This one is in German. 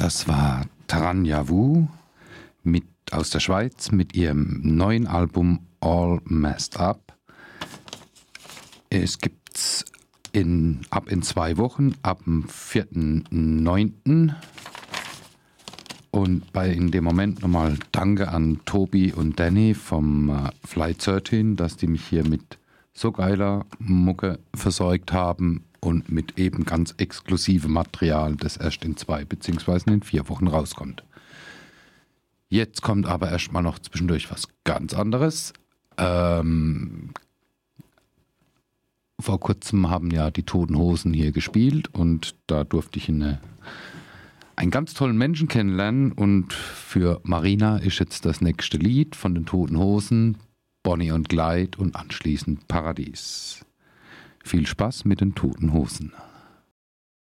Das war Taranja Wu aus der Schweiz mit ihrem neuen Album All Messed Up. Es gibt's ab in 2 Wochen, ab dem 4.9. Und in dem Moment nochmal Danke an Tobi und Danny vom Flight 13, dass die mich hier mit so geiler Mucke versorgt haben und mit eben ganz exklusivem Material, das erst in 2 bzw. in 4 Wochen rauskommt. Jetzt kommt aber erstmal noch zwischendurch was ganz anderes. Vor kurzem haben ja die Toten Hosen hier gespielt und da durfte ich einen ganz tollen Menschen kennenlernen und für Marina ist jetzt das nächste Lied von den Toten Hosen Bonnie und Clyde und anschließend Paradies. Viel Spaß mit den Toten Hosen.